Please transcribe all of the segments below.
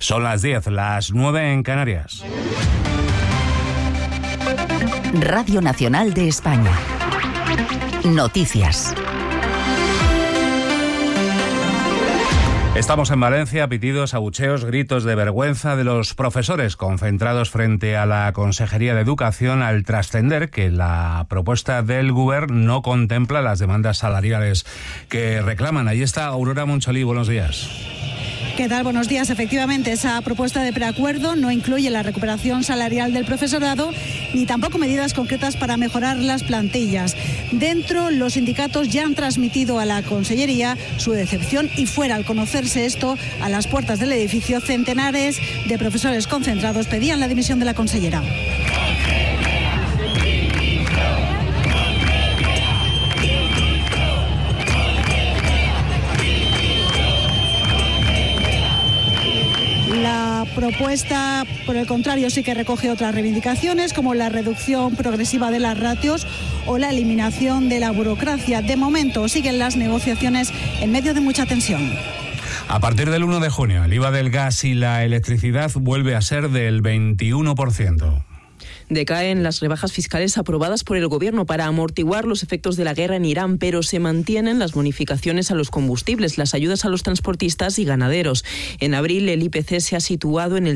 Son las 10, las 9 en Canarias. Radio Nacional de España. Noticias. Estamos en Valencia, pitidos, abucheos, gritos de vergüenza de los profesores concentrados frente a la Consejería de Educación al trascender que la propuesta del Govern no contempla las demandas salariales que reclaman. Ahí está Aurora Monchalí, buenos días. ¿Qué tal? Buenos días. Efectivamente, esa propuesta de preacuerdo no incluye la recuperación salarial del profesorado ni tampoco medidas concretas para mejorar las plantillas. Dentro, los sindicatos ya han transmitido a la Consellería su decepción y fuera, al conocerse esto, a las puertas del edificio, centenares de profesores concentrados pedían la dimisión de la consellera. La propuesta, por el contrario, sí que recoge otras reivindicaciones, como la reducción progresiva de las ratios o la eliminación de la burocracia. De momento, siguen las negociaciones en medio de mucha tensión. A partir del 1 de junio, el IVA del gas y la electricidad vuelve a ser del 21%. Decaen las rebajas fiscales aprobadas por el Gobierno para amortiguar los efectos de la guerra en Irán, pero se mantienen las bonificaciones a los combustibles, las ayudas a los transportistas y ganaderos. En abril el IPC se ha situado en el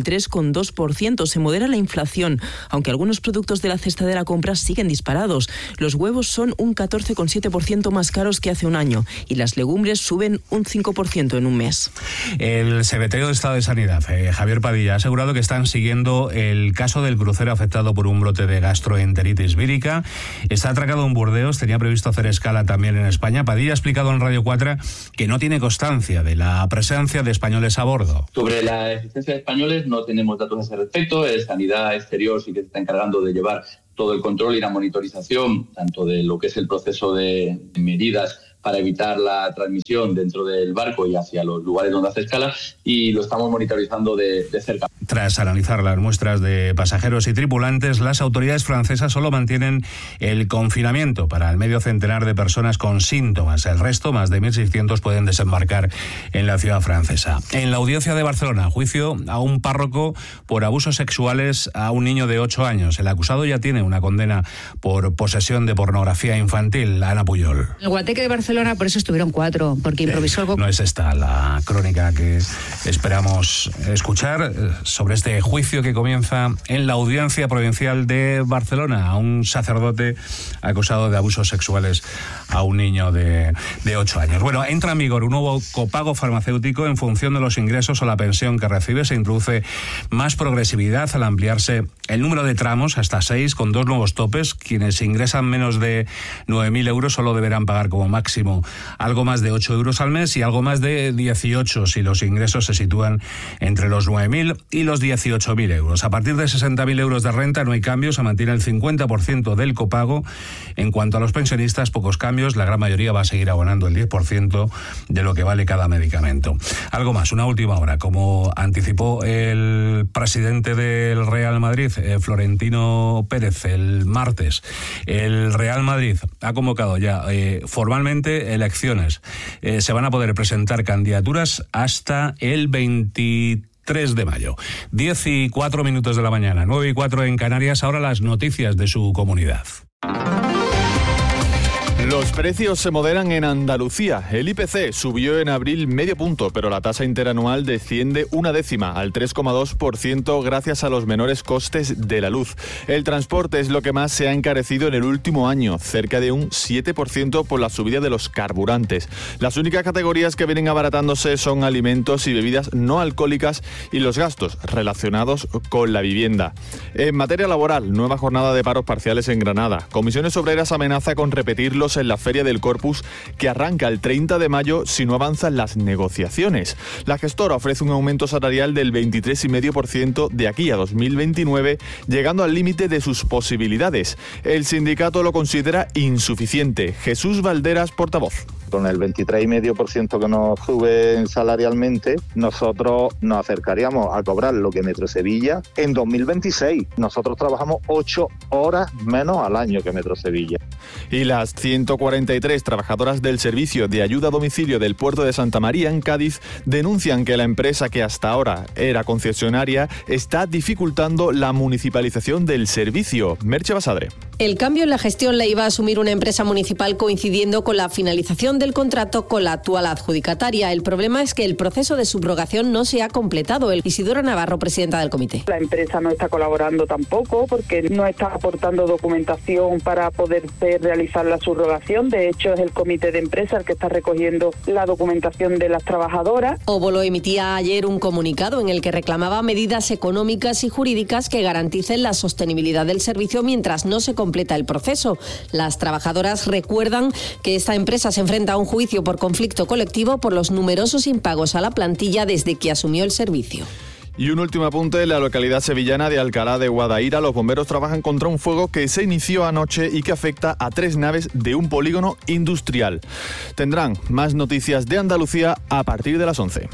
3,2%. Se modera la inflación, aunque algunos productos de la cesta de la compra siguen disparados. Los huevos son un 14,7% más caros que hace un año y las legumbres suben un 5% en un mes. El secretario de Estado de Sanidad, Javier Padilla, ha asegurado que están siguiendo el caso del crucero afectado por un brote de gastroenteritis vírica. Está atracado en Burdeos, tenía previsto hacer escala también en España. Padilla ha explicado en Radio 4 que no tiene constancia de la presencia de españoles a bordo. Sobre la existencia de españoles no tenemos datos a ese respecto. Sanidad Exterior sí que se está encargando de llevar todo el control y la monitorización, tanto de lo que es el proceso de medidas para evitar la transmisión dentro del barco y hacia los lugares donde hace escala, y lo estamos monitorizando de cerca. Tras analizar las muestras de pasajeros y tripulantes, las autoridades francesas solo mantienen el confinamiento para el medio centenar de personas con síntomas. El resto, más de 1.600, pueden desembarcar en la ciudad francesa. En la audiencia de Barcelona, juicio a un párroco por abusos sexuales a un niño de 8 años. El acusado ya tiene una condena por posesión de pornografía infantil. Ana Puyol. El Guateque de Barcelona, por eso estuvieron 4, porque improvisó algo. No es esta la crónica que esperamos escuchar sobre este juicio que comienza en la Audiencia Provincial de Barcelona a un sacerdote acusado de abusos sexuales a un niño de 8 años. Bueno, entra en vigor un nuevo copago farmacéutico en función de los ingresos o la pensión que recibe. Se introduce más progresividad al ampliarse el número de tramos hasta 6, con 2 nuevos topes. Quienes ingresan menos de 9.000 euros solo deberán pagar como máximo algo más de 8 euros al mes y algo más de 18 si los ingresos se sitúan entre los 9.000 y los 18.000 euros. A partir de 60.000 euros de renta no hay cambios, se mantiene el 50% del copago. En cuanto a los pensionistas, pocos cambios, la gran mayoría va a seguir abonando el 10% de lo que vale cada medicamento. Algo más, una última hora, como anticipó el presidente del Real Madrid, Florentino Pérez, el martes. El Real Madrid ha convocado ya formalmente elecciones. Se van a poder presentar candidaturas hasta el 23 de mayo. 10:04 de la mañana, 9:04 en Canarias. Ahora las noticias de su comunidad. Los precios se moderan en Andalucía. El IPC subió en abril medio punto, pero la tasa interanual desciende 1/10 al 3,2% gracias a los menores costes de la luz. El transporte es lo que más se ha encarecido en el último año, cerca de un 7% por la subida de los carburantes. Las únicas categorías que vienen abaratándose son alimentos y bebidas no alcohólicas y los gastos relacionados con la vivienda. En materia laboral, nueva jornada de paros parciales en Granada. Comisiones Obreras amenaza con repetirlos en la Feria del Corpus, que arranca el 30 de mayo si no avanzan las negociaciones. La gestora ofrece un aumento salarial del 23,5% de aquí a 2029, llegando al límite de sus posibilidades. El sindicato lo considera insuficiente. Jesús Valderas, portavoz. Con el 23,5% que nos suben salarialmente, nosotros nos acercaríamos a cobrar lo que Metro Sevilla en 2026. Nosotros trabajamos 8 horas menos al año que Metro Sevilla. Y las 143 trabajadoras del servicio de ayuda a domicilio del puerto de Santa María en Cádiz denuncian que la empresa que hasta ahora era concesionaria está dificultando la municipalización del servicio. Merche Basadre. El cambio en la gestión la iba a asumir una empresa municipal coincidiendo con la finalización del contrato con la actual adjudicataria. El problema es que el proceso de subrogación no se ha completado. Isidora Navarro, presidenta del comité. La empresa no está colaborando tampoco porque no está aportando documentación para poder realizar la subrogación. De hecho, es el comité de empresa el que está recogiendo la documentación de las trabajadoras. Óbolo emitía ayer un comunicado en el que reclamaba medidas económicas y jurídicas que garanticen la sostenibilidad del servicio mientras no se completa el proceso. Las trabajadoras recuerdan que esta empresa se enfrenta a un juicio por conflicto colectivo por los numerosos impagos a la plantilla desde que asumió el servicio. Y un último apunte, en la localidad sevillana de Alcalá de Guadaira, los bomberos trabajan contra un fuego que se inició anoche y que afecta a 3 naves de un polígono industrial. Tendrán más noticias de Andalucía a partir de las 11.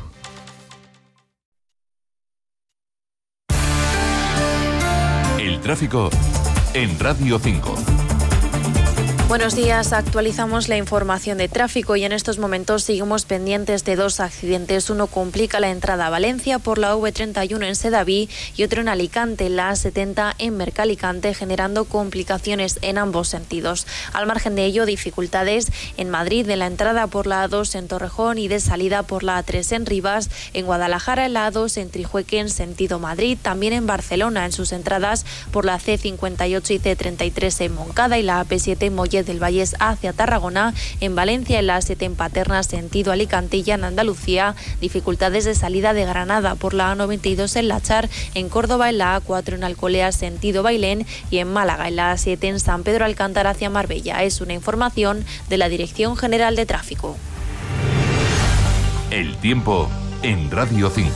El tráfico en Radio 5. Buenos días, actualizamos la información de tráfico y en estos momentos seguimos pendientes de 2 accidentes. Uno complica la entrada a Valencia por la V31 en Sedaví y otro en Alicante, la A70 en Mercalicante, generando complicaciones en ambos sentidos. Al margen de ello, dificultades en Madrid de la entrada por la A2 en Torrejón y de salida por la A3 en Rivas, en Guadalajara en la A2 en Trijueque en sentido Madrid, también en Barcelona en sus entradas por la C58 y C33 en Moncada y la AP7 en Mollet del Vallés hacia Tarragona, en Valencia en la A7 en Paterna sentido Alicante y en Andalucía dificultades de salida de Granada por la A92 en Lachar, en Córdoba en la A4 en Alcolea sentido Bailén y en Málaga en la A7 en San Pedro Alcántara hacia Marbella. Es una información de la Dirección General de Tráfico. El tiempo en Radio 5.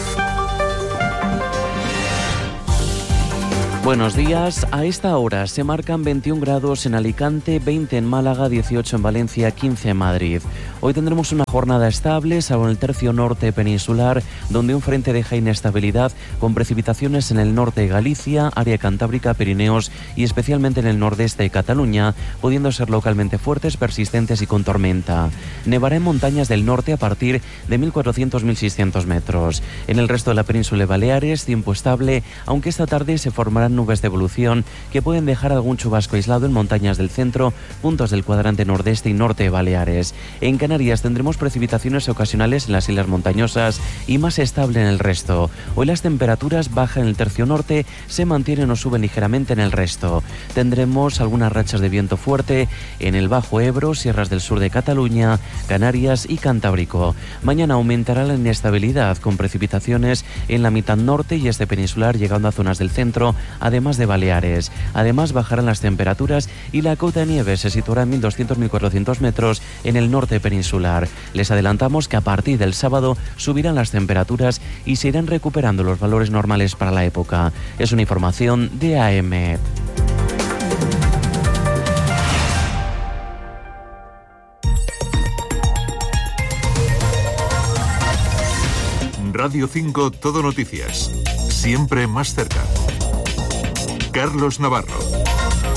Buenos días. A esta hora se marcan 21 grados en Alicante, 20 en Málaga, 18 en Valencia, 15 en Madrid. Hoy tendremos una jornada estable, salvo en el tercio norte peninsular, donde un frente deja inestabilidad con precipitaciones en el norte de Galicia, área cantábrica, Pirineos y especialmente en el nordeste de Cataluña, pudiendo ser localmente fuertes, persistentes y con tormenta. Nevará en montañas del norte a partir de 1.400-1.600 metros. En el resto de la península de Baleares, tiempo estable, aunque esta tarde se formarán nubes de evolución que pueden dejar algún chubasco aislado en montañas del centro, puntos del cuadrante nordeste y norte de Baleares. En Canarias tendremos precipitaciones ocasionales en las islas montañosas y más estable en el resto. Hoy las temperaturas bajan en el tercio norte, se mantienen o suben ligeramente en el resto. Tendremos algunas rachas de viento fuerte en el Bajo Ebro, sierras del sur de Cataluña, Canarias y Cantábrico. Mañana aumentará la inestabilidad con precipitaciones en la mitad norte y este peninsular llegando a zonas del centro, además de Baleares. Además bajarán las temperaturas y la cota de nieve se situará en 1.200-1.400 metros en el norte peninsular. Les adelantamos que a partir del sábado subirán las temperaturas y se irán recuperando los valores normales para la época. Es una información de AEMET. Radio 5 Todo Noticias. Siempre más cerca. Carlos Navarro.